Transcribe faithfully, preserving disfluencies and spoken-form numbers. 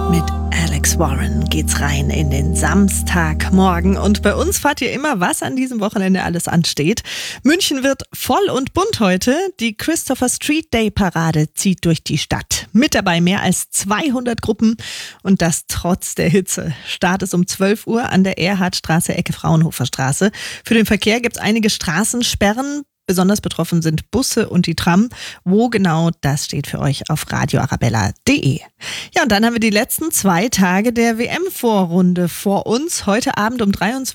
Mit Alex Warren geht's rein in den Samstagmorgen. Und bei uns fahrt ihr immer, was an diesem Wochenende alles ansteht. München wird voll und bunt heute. Die Christopher Street Day Parade zieht durch die Stadt. Mit dabei mehr als zweihundert Gruppen. Und das trotz der Hitze. Start ist um zwölf Uhr an der Erhardstraße, Ecke Fraunhofer Straße. Für den Verkehr gibt's einige Straßensperren. Besonders betroffen sind Busse und die Tram. Wo genau, das steht für euch auf radio arabella punkt de. Ja, und dann haben wir die letzten zwei Tage der W M-Vorrunde vor uns. Heute Abend um dreiundzwanzig